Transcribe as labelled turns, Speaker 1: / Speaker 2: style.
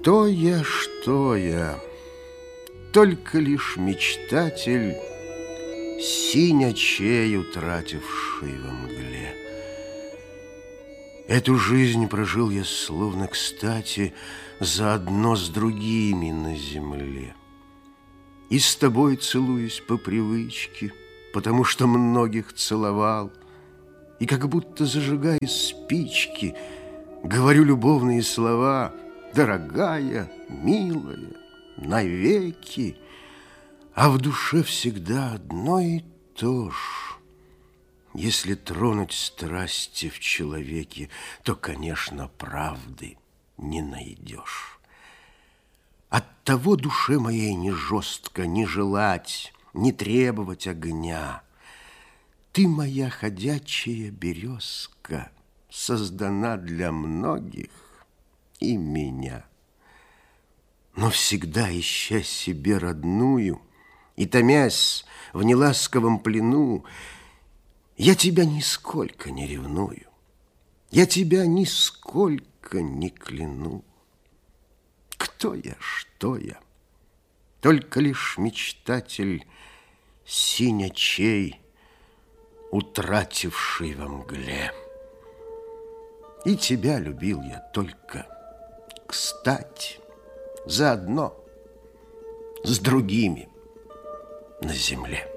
Speaker 1: Что я? Только лишь мечтатель, синь очей утративший во мгле. Эту жизнь прожил я словно кстати заодно с другими на земле. И с тобой целуюсь по привычке, потому что многих целовал. И как будто зажигая спички, говорю любовные слова: дорогая, милая, навеки. А в душе всегда одно и то ж. Если тронуть страсти в человеке, то, конечно, правды не найдешь. Оттого душе моей не жестко не желать, не требовать огня. Ты, моя ходячая березка, создана для многих и меня. Но всегда ища себе родную и томясь в неласковом плену, я тебя нисколько не ревную, я тебя нисколько не кляну. Кто я, что я? Только лишь мечтатель, синь очей, утративший во мгле. И тебя любил я только кстати, заодно с другими на земле.